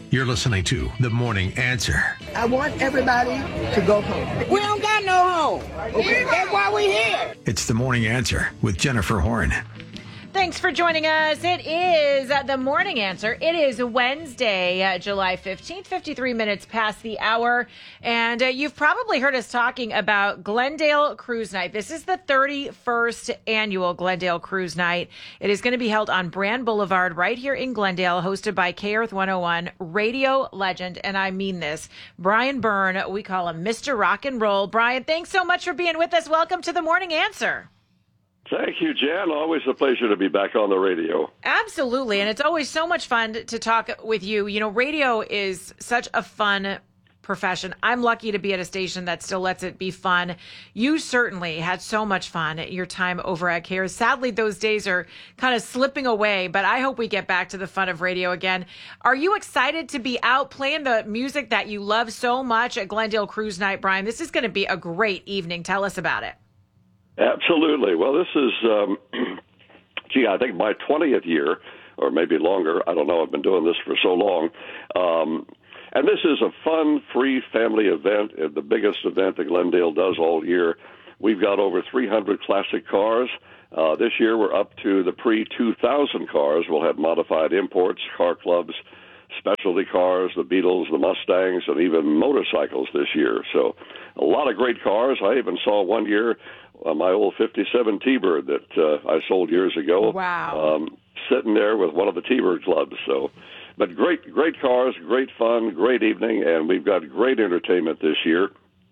You're listening to The Morning Answer. I want everybody to go home. We don't got no home. Okay, that's why we're here. It's The Morning Answer with Jennifer Horn. Thanks for joining us. It is The Morning Answer. It is Wednesday, July 15th, 53 minutes past the hour. And you've probably heard us talking about Glendale Cruise Night. This is the 31st annual Glendale Cruise Night. It is going to be held on Brand Boulevard right here in Glendale, hosted by K-Earth 101, radio legend, and I mean this, Brian Byrne. We call him Mr. Rock and Roll. Brian, thanks so much for being with us. Welcome to The Morning Answer. Thank you, Jen. Always a pleasure to be back on the radio. Absolutely. And it's always so much fun to talk with you. You know, radio is such a fun profession. I'm lucky to be at a station that still lets it be fun. You certainly had so much fun at your time over at KARE. Sadly, those days are kind of slipping away, but I hope we get back to the fun of radio again. Are you excited to be out playing the music that you love so much at Glendale Cruise Night, Brian? This is going to be a great evening. Tell us about it. Absolutely. Well, this is, I think my 20th year, or maybe longer. I don't know. I've been doing this for so long. And this is a fun, free family event, the biggest event that Glendale does all year. We've got over 300 classic cars. This year we're up to the pre-2000 cars. We'll have modified imports, car clubs, specialty cars, the Beetles, the Mustangs, and even motorcycles this year. So a lot of great cars. I even saw one year my old 57 T-Bird that I sold years ago. Wow. Sitting there with one of the T-Bird clubs. So, but great cars, great fun, great evening, and we've got great entertainment this year.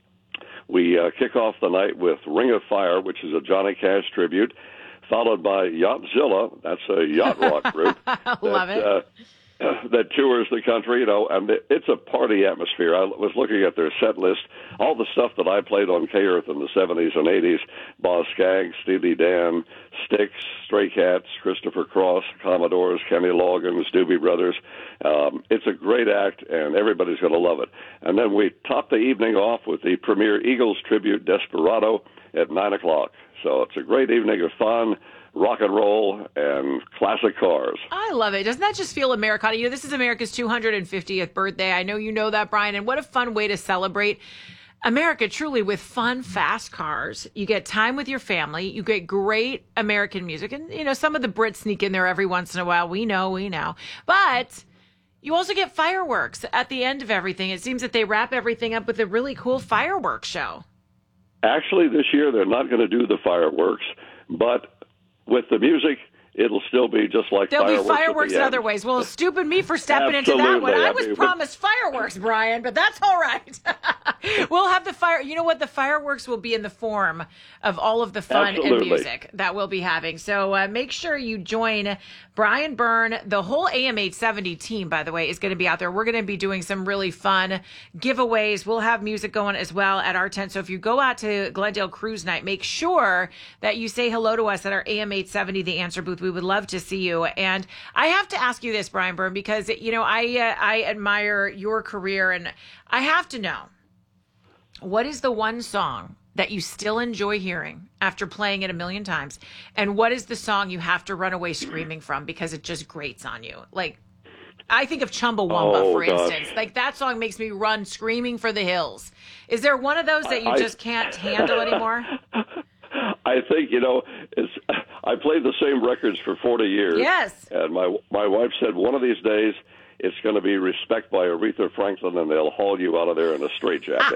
We kick off the night with Ring of Fire, which is a Johnny Cash tribute, followed by Yachtzilla. That's a yacht rock group. Love it. That tours the country, and it's a party atmosphere. I was looking at their set list, all the stuff that I played on K-Earth in the 70s and 80s, Boz Scaggs, Steely Dan, Styx, Stray Cats, Christopher Cross, Commodores, Kenny Loggins, Doobie Brothers. It's a great act, and everybody's going to love it. And then we top the evening off with the premier Eagles tribute, Desperado, at 9 o'clock. So it's a great evening of fun, rock and roll, and classic cars. I love it. Doesn't that just feel Americana? You know, this is America's 250th birthday. I know you know that, Brian, and what a fun way to celebrate America, truly, with fun, fast cars. You get time with your family. You get great American music. And, you know, some of the Brits sneak in there every once in a while. We know. But you also get fireworks at the end of everything. It seems that they wrap everything up with a really cool fireworks show. Actually, this year, they're not going to do the fireworks, but with the music, it'll still be just like There'll fireworks. There'll be fireworks in other ways. Well, stupid me for stepping into that one. I was promised fireworks, Brian, but that's all right. We'll have the fire. You know what? The fireworks will be in the form of all of the fun and music that we'll be having. So make sure you join Brian Byrne. The whole AM 870 team, by the way, is going to be out there. We're going to be doing some really fun giveaways. We'll have music going as well at our tent. So if you go out to Glendale Cruise Night, make sure that you say hello to us at our AM 870, The Answer booth. We would love to see you. And I have to ask you this, Brian Byrne, because, you know, I admire your career, and I have to know, what is the one song that you still enjoy hearing after playing it a million times? And what is the song you have to run away screaming from because it just grates on you? Like, I think of Chumbawamba, for instance. Like, that song makes me run screaming for the hills. Is there one of those that you just can't handle anymore? I think, you know, I played the same records for 40 years. Yes. And my wife said, one of these days, it's going to be Respect by Aretha Franklin, and they'll haul you out of there in a straitjacket.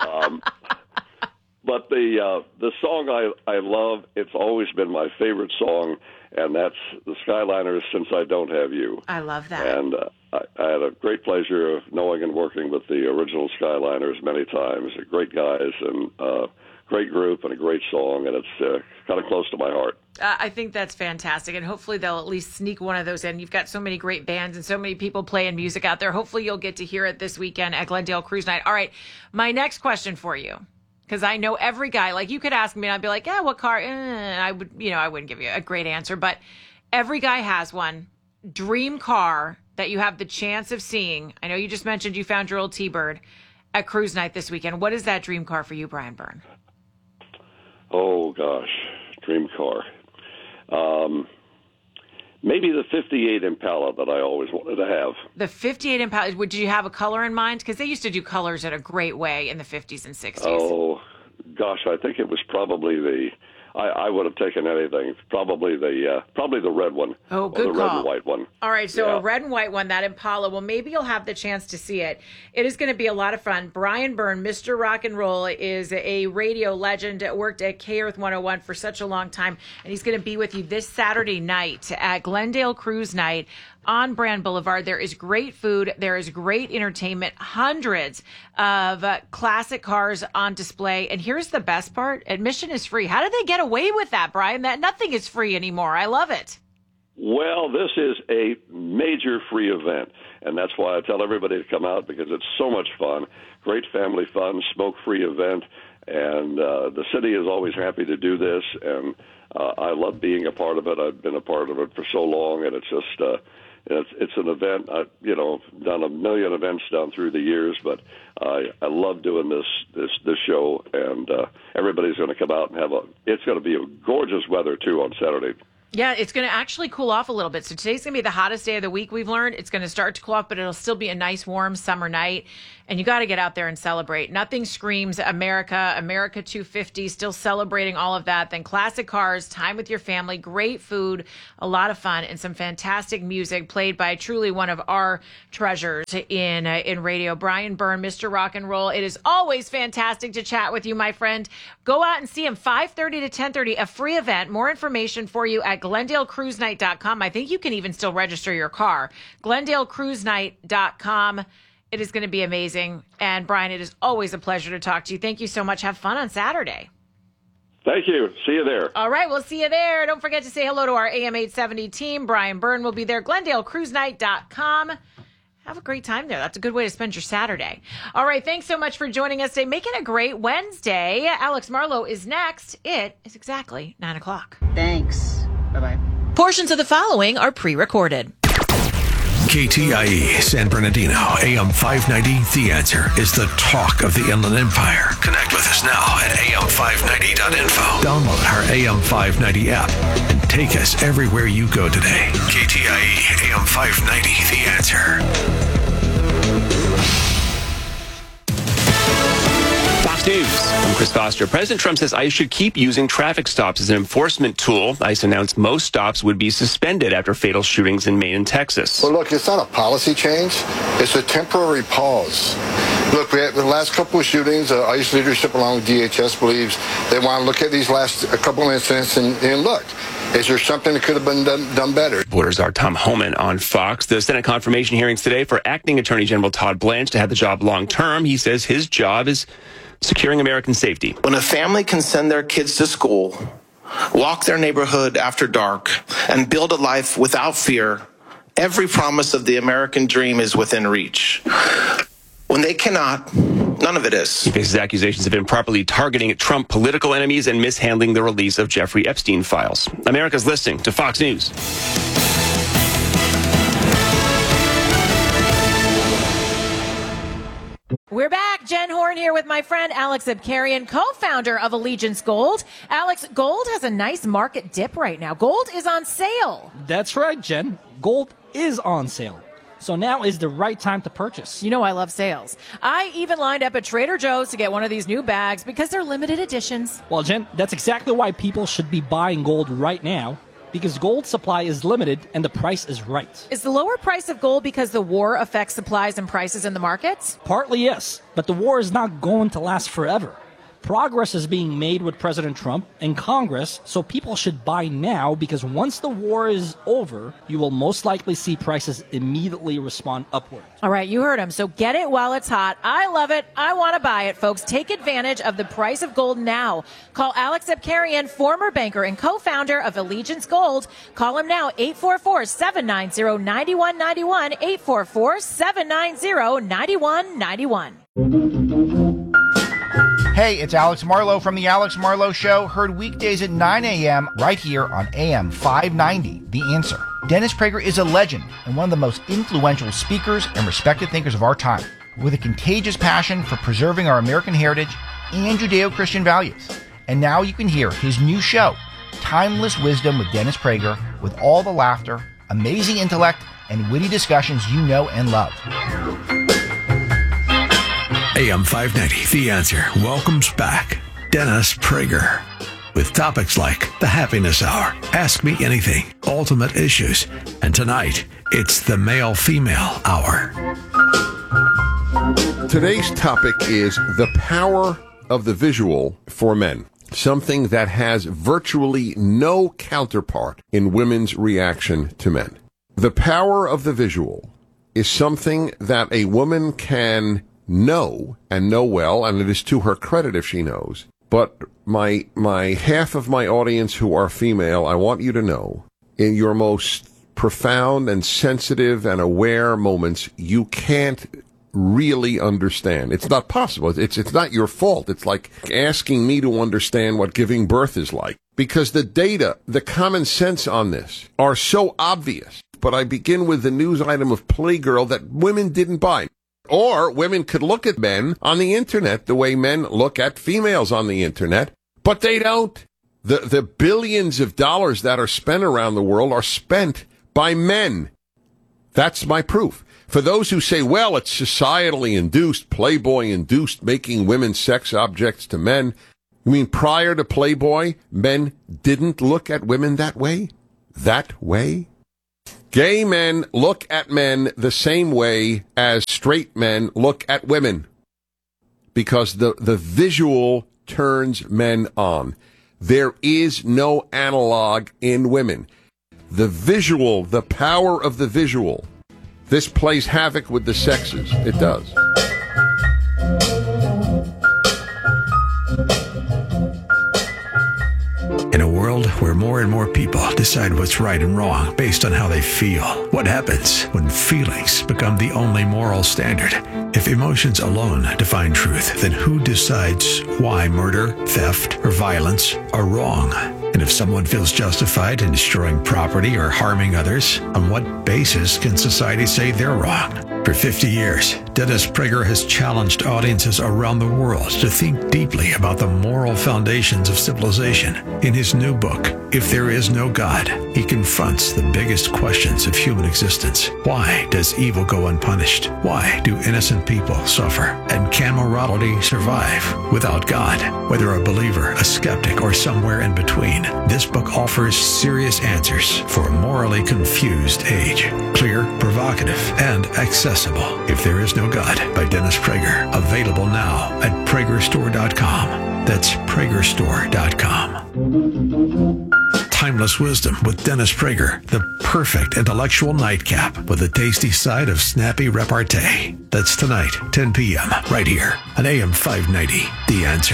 But the song I love, it's always been my favorite song, and that's the Skyliners, Since I Don't Have You. I love that. And I had a great pleasure of knowing and working with the original Skyliners many times. They're great guys, and great group and a great song, and it's kind of close to my heart. I think that's fantastic, and hopefully they'll at least sneak one of those in. You've got so many great bands and so many people playing music out there. Hopefully you'll get to hear it this weekend at Glendale Cruise Night. All right, my next question for you, because I know every guy, like, you could ask me and I'd be like, what car? I wouldn't give you a great answer, but every guy has one. Dream car that you have the chance of seeing. I know you just mentioned you found your old T-Bird at Cruise Night this weekend. What is that dream car for you, Brian Byrne? Oh, gosh, dream car. maybe the 58 Impala that I always wanted to have. The 58 Impala, did you have a color in mind? Because they used to do colors in a great way in the 50s and 60s. Oh, gosh, I think it was probably I would have taken anything. Probably the red one. Oh, good or the call. red and white one. All right, so a red and white one, that Impala. Well, maybe you'll have the chance to see it. It is going to be a lot of fun. Brian Byrne, Mr. Rock and Roll, is a radio legend. Worked at K-Earth 101 for such a long time, and he's going to be with you this Saturday night at Glendale Cruise Night on Brand Boulevard. There is great food. There is great entertainment. Hundreds of classic cars on display. And here's the best part. Admission is free. How did they get away with that, Brian? That nothing is free anymore. I love it. Well, this is a major free event, and that's why I tell everybody to come out, because it's so much fun. Great family fun, smoke-free event, and the city is always happy to do this, and I love being a part of it. I've been a part of it for so long, and it's just it's an event. I've done a million events down through the years, but I love doing this show, and everybody's going to come out and it's going to be a gorgeous weather too on Saturday. Yeah, it's going to actually cool off a little bit. So today's going to be the hottest day of the week, we've learned. It's going to start to cool off, but it'll still be a nice, warm summer night. And you got to get out there and celebrate. Nothing screams America 250, still celebrating all of that. Then classic cars, time with your family, great food, a lot of fun, and some fantastic music played by truly one of our treasures in radio, Brian Byrne, Mr. Rock and Roll. It is always fantastic to chat with you, my friend. Go out and see him, 5:30 to 10:30, a free event. More information for you at GlendaleCruiseNight.com. I think you can even still register your car. GlendaleCruiseNight.com. It is going to be amazing. And Brian, it is always a pleasure to talk to you. Thank you so much. Have fun on Saturday. Thank you. See you there. All right, we'll see you there. Don't forget to say hello to our AM 870 team. Brian Byrne will be there. GlendaleCruiseNight.com. Have a great time there. That's a good way to spend your Saturday. All right, thanks so much for joining us today. Make it a great Wednesday. Alex Marlowe is next. It is exactly 9 o'clock. Thanks. Bye-bye. Portions of the following are pre-recorded. KTIE San Bernardino, AM 590, The Answer is the talk of the Inland Empire. Connect with us now at am590.info. Download our AM 590 app and take us everywhere you go today. KTIE AM 590, The Answer. Fox News. I'm Chris Foster. President Trump says ICE should keep using traffic stops as an enforcement tool. ICE announced most stops would be suspended after fatal shootings in Maine and Texas. Well, look, it's not a policy change. It's a temporary pause. Look, we had the last couple of shootings. ICE leadership, along with DHS, believes they want to look at these last couple of incidents and look. Is there something that could have been done better? Reporters are Tom Homan on Fox. The Senate confirmation hearings today for acting Attorney General Todd Blanche to have the job long term. He says his job is securing American safety. When a family can send their kids to school, walk their neighborhood after dark, and build a life without fear, every promise of the American dream is within reach. When they cannot, none of it is. He faces accusations of improperly targeting Trump political enemies and mishandling the release of Jeffrey Epstein files. America's listening to Fox News. We're back. Jen Horn here with my friend Alex Abkarian, co-founder of Allegiance Gold. Alex, gold has a nice market dip right now. Gold is on sale. That's right, Jen. Gold is on sale. So now is the right time to purchase. You know I love sales. I even lined up at Trader Joe's to get one of these new bags because they're limited editions. Well, Jen, that's exactly why people should be buying gold right now, because gold supply is limited and the price is right. Is the lower price of gold because the war affects supplies and prices in the markets? Partly, yes, but the war is not going to last forever. Progress is being made with President Trump and Congress, so people should buy now, because once the war is over, you will most likely see prices immediately respond upward. All right, you heard him. So get it while it's hot. I love it. I want to buy it, folks. Take advantage of the price of gold now. Call Alex Abkarian, former banker and co-founder of Allegiance Gold. Call him now, 844-790-9191, 844-790-9191. Hey, it's Alex Marlowe from The Alex Marlowe Show, heard weekdays at 9 a.m. right here on AM 590, The Answer. Dennis Prager is a legend and one of the most influential speakers and respected thinkers of our time, with a contagious passion for preserving our American heritage and Judeo-Christian values. And now you can hear his new show, Timeless Wisdom with Dennis Prager, with all the laughter, amazing intellect, and witty discussions you know and love. AM 590, The Answer, welcomes back Dennis Prager with topics like the Happiness Hour, Ask Me Anything, Ultimate Issues, and tonight it's the Male-Female Hour. Today's topic is the power of the visual for men, something that has virtually no counterpart in women's reaction to men. The power of the visual is something that a woman can know, and know well, and it is to her credit if she knows. But my half of my audience who are female, I want you to know, in your most profound and sensitive and aware moments, you can't really understand. It's not possible. It's not your fault. It's like asking me to understand what giving birth is like. Because the data, the common sense on this are so obvious. But I begin with the news item of Playgirl that women didn't buy. Or women could look at men on the internet the way men look at females on the internet, but they don't. The billions of dollars that are spent around the world are spent by men. That's my proof. For those who say, well, it's societally induced, Playboy induced, making women sex objects to men. You mean prior to Playboy, men didn't look at women that way? That way? Gay men look at men the same way as straight men look at women. Because the visual turns men on. There is no analog in women. The visual, the power of the visual. This plays havoc with the sexes. It does. In a world where more and more people decide what's right and wrong based on how they feel, what happens when feelings become the only moral standard? If emotions alone define truth, then who decides why murder, theft, or violence are wrong? And if someone feels justified in destroying property or harming others, on what basis can society say they're wrong? For 50 years, Dennis Prager has challenged audiences around the world to think deeply about the moral foundations of civilization. In his new book, If There Is No God, he confronts the biggest questions of human existence. Why does evil go unpunished? Why do innocent people suffer? And can morality survive without God? Whether a believer, a skeptic, or somewhere in between, this book offers serious answers for a morally confused age. Clear, provocative, and accessible. If There Is No God by Dennis Prager. Available now at PragerStore.com. That's PragerStore.com. Timeless Wisdom with Dennis Prager. The perfect intellectual nightcap with a tasty side of snappy repartee. That's tonight, 10 p.m. right here on AM 590. The Answer.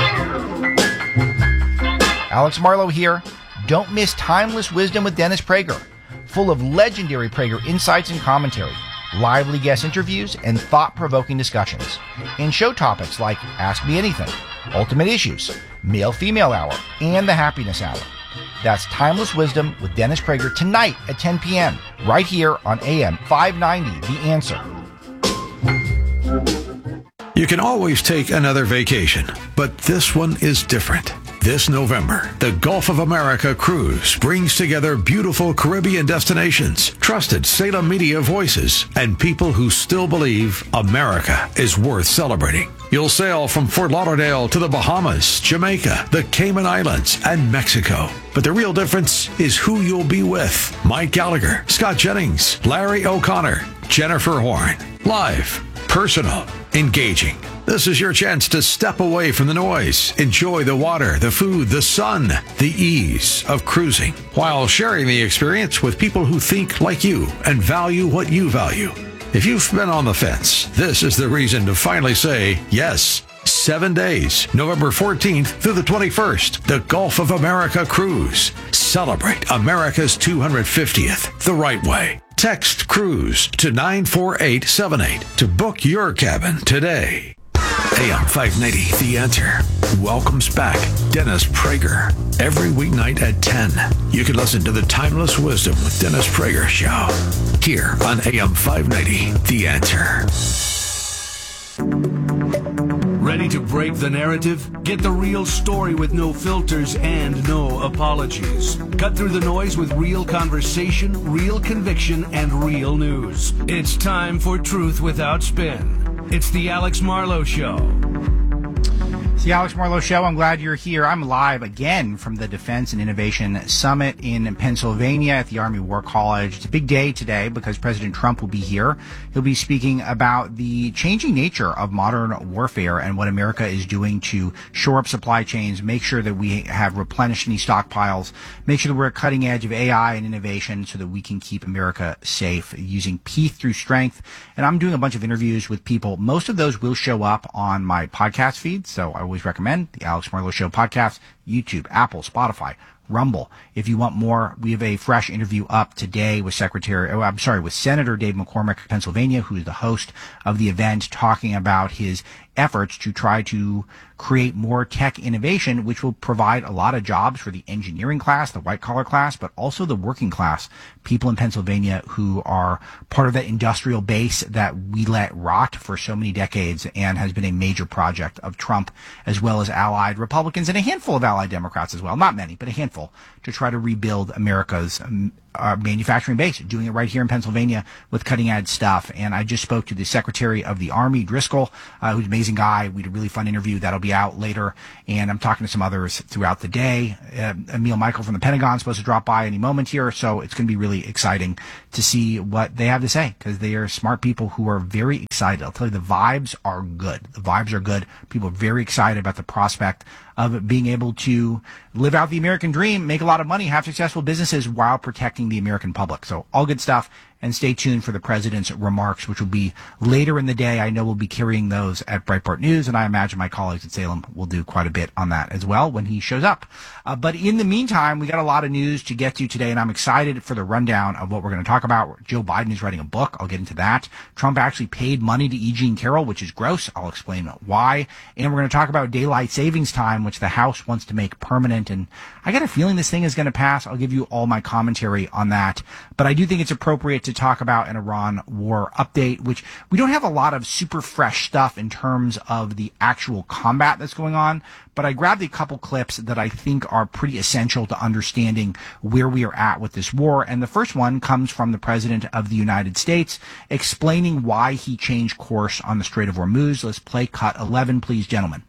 Alex Marlow here. Don't miss Timeless Wisdom with Dennis Prager. Full of legendary Prager insights and commentary, lively guest interviews, and thought-provoking discussions. And show topics like Ask Me Anything, Ultimate Issues, Male-Female Hour, and the Happiness Hour. That's Timeless Wisdom with Dennis Prager tonight at 10 p.m. right here on AM 590, The Answer. You can always take another vacation, but this one is different. This November, the Gulf of America Cruise brings together beautiful Caribbean destinations, trusted Salem media voices, and people who still believe America is worth celebrating. You'll sail from Fort Lauderdale to the Bahamas, Jamaica, the Cayman Islands, and Mexico. But the real difference is who you'll be with. Mike Gallagher, Scott Jennings, Larry O'Connor, Jennifer Horn. Live, personal, engaging. This is your chance to step away from the noise, enjoy the water, the food, the sun, the ease of cruising, while sharing the experience with people who think like you and value what you value. If you've been on the fence, this is the reason to finally say yes. 7 days, November 14th through the 21st, the Gulf of America Cruise. Celebrate America's 250th the right way. Text CRUISE to 94878 to book your cabin today. AM 590, The Answer, welcomes back Dennis Prager. Every weeknight at 10, you can listen to the Timeless Wisdom with Dennis Prager show here on AM 590, The Answer. Ready to break the narrative? Get the real story with no filters and no apologies. Cut through the noise with real conversation, real conviction, and real news. It's time for Truth Without Spin. It's the Alex Marlow Show. It's the Alex Marlow Show. I'm glad you're here. I'm live again from the Defense and Innovation Summit in Pennsylvania at the Army War College. It's a big day today because President Trump will be here. He'll be speaking about the changing nature of modern warfare and what America is doing to shore up supply chains, make sure that we have replenished any stockpiles, make sure that we're at cutting edge of AI and innovation so that we can keep America safe using peace through strength. And I'm doing a bunch of interviews with people. Most of those will show up on my podcast feed, so I always recommend the Alex Marlow Show podcast, YouTube, Apple, Spotify, Rumble. If you want more, we have a fresh interview up today with Senator Dave McCormick of Pennsylvania, who is the host of the event, talking about his efforts to try to create more tech innovation, which will provide a lot of jobs for the engineering class, the white-collar class, but also the working class, people in Pennsylvania who are part of that industrial base that we let rot for so many decades and has been a major project of Trump, as well as allied Republicans and a handful of allied Democrats as well, not many, but a handful, to try to rebuild America's manufacturing base, doing it right here in Pennsylvania with cutting-edge stuff. And I just spoke to the Secretary of the Army, Driscoll, who's an amazing guy. We had a really fun interview. That'll be out later. And I'm talking to some others throughout the day. Emil Michael from the Pentagon is supposed to drop by any moment here. So it's going to be really exciting to see what they have to say, because they are smart people who are very excited. I'll tell you, the vibes are good. The vibes are good. People are very excited about the prospect of being able to live out the American dream, make a lot of money, have successful businesses while protecting the American public. So all good stuff. And stay tuned for the president's remarks, which will be later in the day. I know we'll be carrying those at Breitbart News, and I imagine my colleagues at Salem will do quite a bit on that as well when he shows up. But in the meantime, we got a lot of news to get to today, and I'm excited for the rundown of what we're going to talk about. Joe Biden is writing a book. I'll get into that. Trump actually paid money to E. Jean Carroll, which is gross. I'll explain why. And we're going to talk about daylight savings time, which the House wants to make permanent. And I got a feeling this thing is going to pass. I'll give you all my commentary on that. But I do think it's appropriate to talk about an Iran war update, which we don't have a lot of super fresh stuff in terms of the actual combat that's going on. But I grabbed a couple clips that I think are pretty essential to understanding where we are at with this war. And the first one comes from the President of the United States explaining why he changed course on the Strait of Hormuz. Let's play cut 11, please, gentlemen.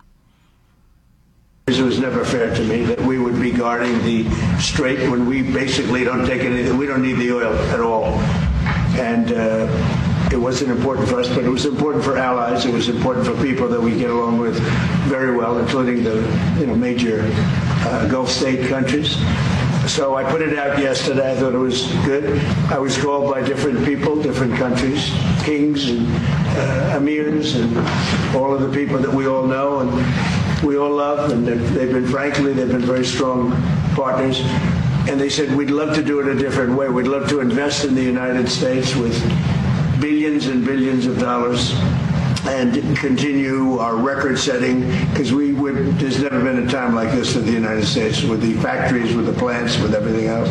It was never fair to me that we would be guarding the strait when we basically don't take anything. We don't need the oil at all. And it wasn't important for us, but it was important for allies. It was important for people that we get along with very well, including the major Gulf state countries. So I put it out yesterday. I thought it was good. I was called by different people, different countries, kings and emirs and all of the people that we all know and we all love. And they've been very strong partners. And they said, we'd love to do it a different way. We'd love to invest in the United States with billions and billions of dollars and continue our record setting, because there's never been a time like this in the United States with the factories, with the plants, with everything else.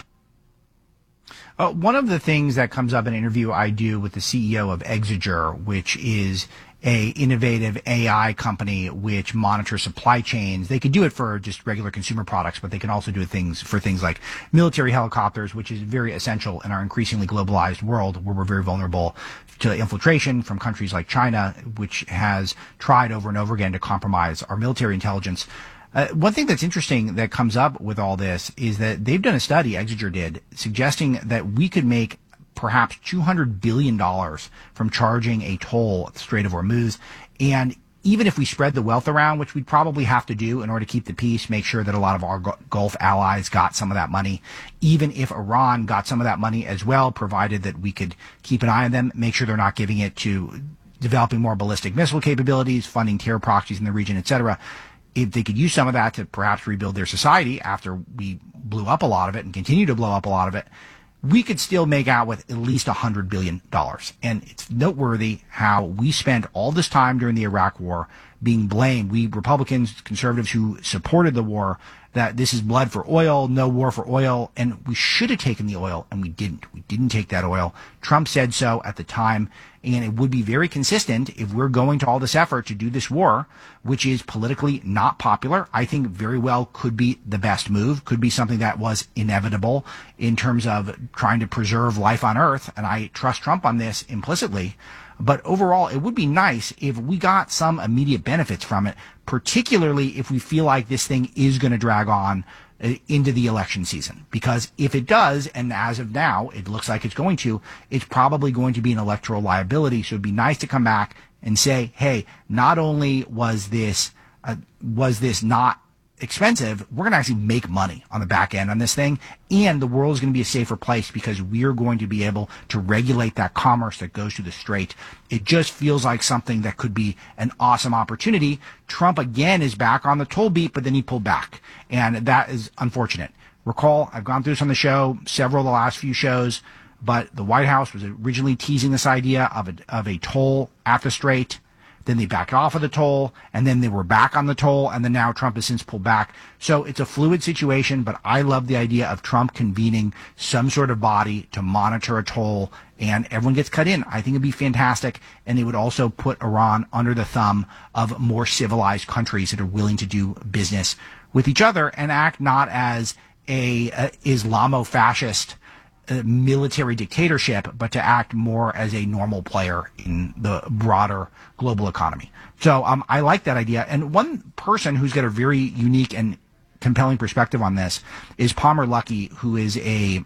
One of the things that comes up in an interview I do with the CEO of Exeger, which is a innovative AI company which monitors supply chains. They could do it for just regular consumer products, but they can also do things like military helicopters, which is very essential in our increasingly globalized world where we're very vulnerable to infiltration from countries like China, which has tried over and over again to compromise our military intelligence. One thing that's interesting that comes up with all this is that they've done a study, Exeger did, suggesting that we could make perhaps $200 billion from charging a toll at the Strait of Hormuz. And even if we spread the wealth around, which we'd probably have to do in order to keep the peace, make sure that a lot of our Gulf allies got some of that money, even if Iran got some of that money as well, provided that we could keep an eye on them, make sure they're not giving it to developing more ballistic missile capabilities, funding terror proxies in the region, etc. If they could use some of that to perhaps rebuild their society after we blew up a lot of it and continue to blow up a lot of it, we could still make out with at least $100 billion. And it's noteworthy how we spent all this time during the Iraq War being blamed. We Republicans, conservatives who supported the war, that this is blood for oil, no war for oil, and we should have taken the oil, and we didn't. We didn't take that oil. Trump said so at the time, and it would be very consistent if we're going to all this effort to do this war, which is politically not popular. I think very well could be the best move, could be something that was inevitable in terms of trying to preserve life on Earth, and I trust Trump on this implicitly. But overall, it would be nice if we got some immediate benefits from it, particularly if we feel like this thing is going to drag on into the election season. Because if it does, and as of now, it looks like it's going to, it's probably going to be an electoral liability. So it'd be nice to come back and say, hey, not only was this not expensive, we're going to actually make money on the back end on this thing, and the world is going to be a safer place because we're going to be able to regulate that commerce that goes through the strait. It just feels like something that could be an awesome opportunity. Trump again is back on the toll beat, but then he pulled back, and that is unfortunate. Recall, I've gone through this on the show, several of the last few shows, but the White House was originally teasing this idea of a toll at the strait. Then they backed off of the toll, and then they were back on the toll, and then now Trump has since pulled back. So it's a fluid situation, but I love the idea of Trump convening some sort of body to monitor a toll, and everyone gets cut in. I think it'd be fantastic, and it would also put Iran under the thumb of more civilized countries that are willing to do business with each other and act not as a Islamo-fascist military dictatorship, but to act more as a normal player in the broader global economy. So I like that idea. And one person who's got a very unique and compelling perspective on this is Palmer Luckey, who is a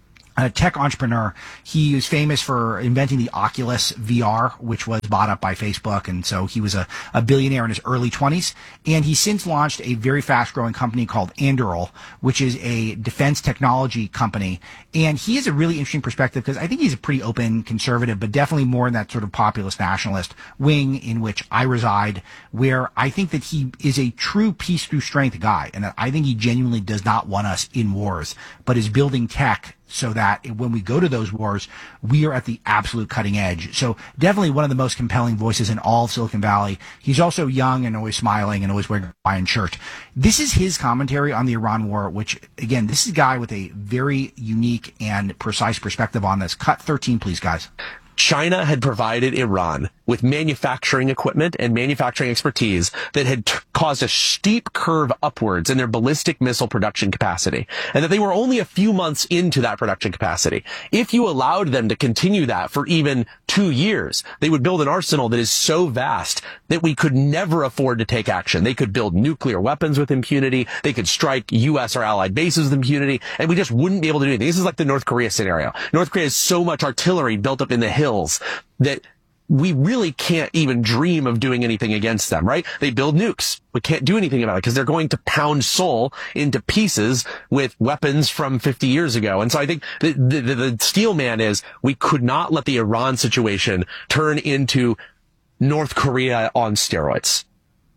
tech entrepreneur. He is famous for inventing the Oculus VR, which was bought up by Facebook. And so he was a billionaire in his early 20s. And he since launched a very fast growing company called Anduril, which is a defense technology company. And he has a really interesting perspective because I think he's a pretty open conservative, but definitely more in that sort of populist nationalist wing in which I reside, where I think that he is a true peace through strength guy. And that I think he genuinely does not want us in wars, but is building tech so that when we go to those wars, we are at the absolute cutting edge. So definitely one of the most compelling voices in all of Silicon Valley. He's also young and always smiling and always wearing a Hawaiian shirt. This is his commentary on the Iran war, which, again, this is a guy with a very unique and precise perspective on this. Cut 13, please, guys. China had provided Iran with manufacturing equipment and manufacturing expertise that had caused a steep curve upwards in their ballistic missile production capacity, and that they were only a few months into that production capacity. If you allowed them to continue that for even 2 years, they would build an arsenal that is so vast that we could never afford to take action. They could build nuclear weapons with impunity. They could strike U.S. or allied bases with impunity, and we just wouldn't be able to do anything. This is like the North Korea scenario. North Korea has so much artillery built up in the hills that we really can't even dream of doing anything against them, right? They build nukes. We can't do anything about it because they're going to pound Seoul into pieces with weapons from 50 years ago. And so I think the steel man is we could not let the Iran situation turn into North Korea on steroids.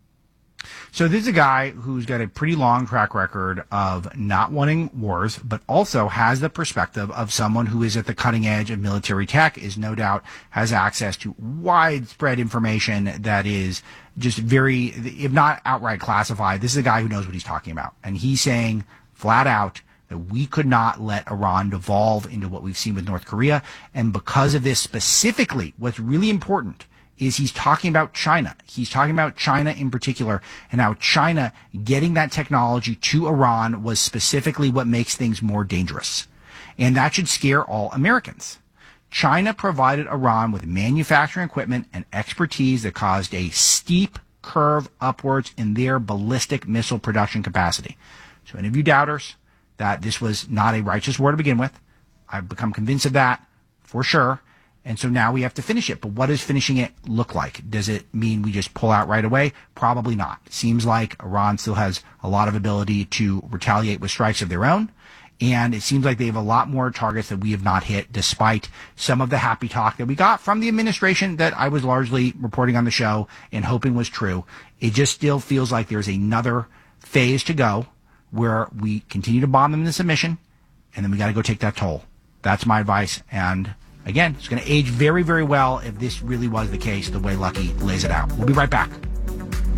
So this is a guy who's got a pretty long track record of not wanting wars, but also has the perspective of someone who is at the cutting edge of military tech, is no doubt has access to widespread information that is just very, if not outright classified. This is a guy who knows what he's talking about. And he's saying flat out that we could not let Iran devolve into what we've seen with North Korea. And because of this specifically, what's really important is he's talking about China. He's talking about China in particular, and how China getting that technology to Iran was specifically what makes things more dangerous. And that should scare all Americans. China provided Iran with manufacturing equipment and expertise that caused a steep curve upwards in their ballistic missile production capacity. So any of you doubters that this was not a righteous war to begin with, I've become convinced of that for sure. And so now we have to finish it. But what does finishing it look like? Does it mean we just pull out right away? Probably not. It seems like Iran still has a lot of ability to retaliate with strikes of their own. And it seems like they have a lot more targets that we have not hit, despite some of the happy talk that we got from the administration that I was largely reporting on the show and hoping was true. It just still feels like there's another phase to go where we continue to bomb them into submission, and then we got to go take that toll. That's my advice. And again, it's going to age very, very well if this really was the case, the way Luckey lays it out. We'll be right back.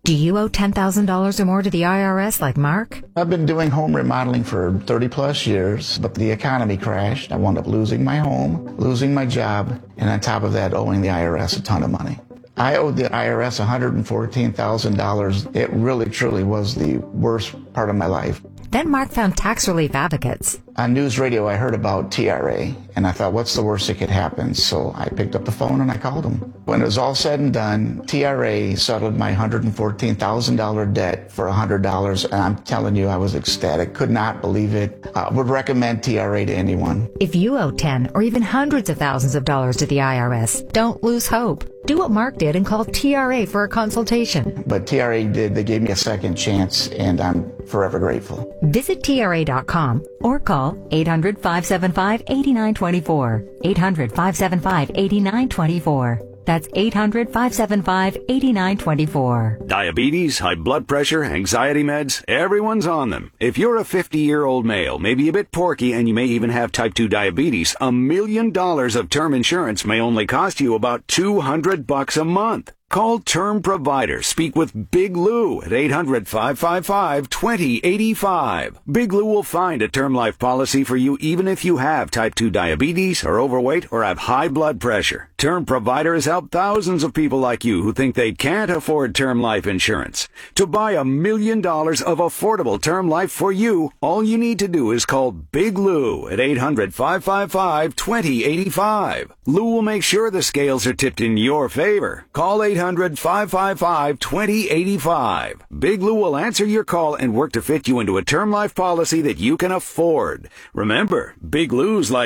Do you owe $10,000 or more to the IRS like Mark? I've been doing home remodeling for 30 plus years, but the economy crashed. I wound up losing my home, losing my job, and on top of that, owing the IRS a ton of money. I owed the IRS $114,000. It really, truly was the worst part of my life. Then Mark found tax relief advocates. On news radio, I heard about TRA, and I thought, what's the worst that could happen? So I picked up the phone and I called them. When it was all said and done, TRA settled my $114,000 debt for $100, and I'm telling you, I was ecstatic. Could not believe it. Would recommend TRA to anyone. If you owe 10 or even hundreds of thousands of dollars to the IRS, don't lose hope. Do what Mark did and call TRA for a consultation. But TRA did. They gave me a second chance, and I'm forever grateful. Visit TRA.com or call 800-575-8924. 800-575-8924. That's 800-575-8924. Diabetes, high blood pressure, anxiety meds, everyone's on them. If you're a 50-year-old male, maybe a bit porky, and you may even have type 2 diabetes, $1 million of term insurance may only cost you about $200 a month. Call Term Provider. Speak with Big Lou at 800-555-2085. Big Lou will find a term life policy for you even if you have type 2 diabetes, are overweight, or have high blood pressure. Term Provider has helped thousands of people like you who think they can't afford term life insurance. To buy $1 million of affordable term life for you, all you need to do is call Big Lou at 800-555-2085. Lou will make sure the scales are tipped in your favor. Call 800-555-2085. Big Lou will answer your call and work to fit you into a term life policy that you can afford. Remember, Big Lou's like